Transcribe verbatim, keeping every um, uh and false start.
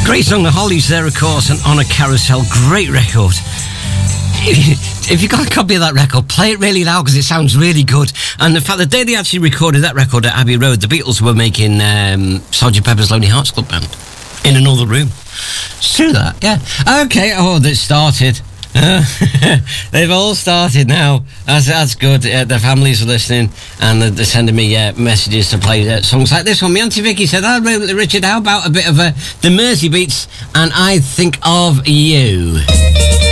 Great song, The Hollies there, of course, and On a Carousel. Great record. If you've got a copy of that record, play it really loud because it sounds really good. And the fact the day they actually recorded that record at Abbey Road, the Beatles were making um, Sergeant Pepper's Lonely Hearts Club Band in another room. It's true that, yeah. Okay, oh, they started. Uh, they've all started now. That's, that's good. Uh, the families are listening and they're, they're sending me uh, messages to play uh, songs like this one. My Auntie Vicky said, oh, Richard, how about a bit of uh, the Mersey Beats and I Think of You?